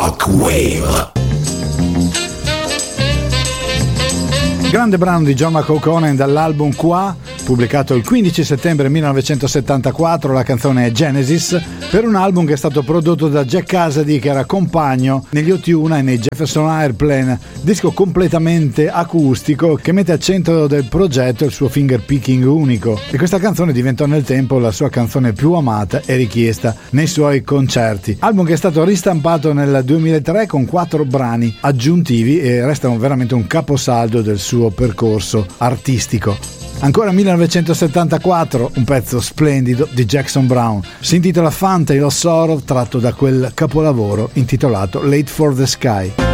Shockwave. Grande brano di John McConen dall'album Qua, pubblicato il 15 settembre 1974. La canzone è Genesis, per un album che è stato prodotto da Jack Casady, che era compagno negli O2 e nei Jefferson Airplane, disco completamente acustico che mette al centro del progetto il suo finger picking unico, e questa canzone diventò nel tempo la sua canzone più amata e richiesta nei suoi concerti. Album che è stato ristampato nel 2003 con 4 brani aggiuntivi e resta veramente un caposaldo del suo percorso artistico. Ancora 1974, un pezzo splendido di Jackson Browne, si intitola Fountain of Sorrow, tratto da quel capolavoro intitolato Late for the Sky.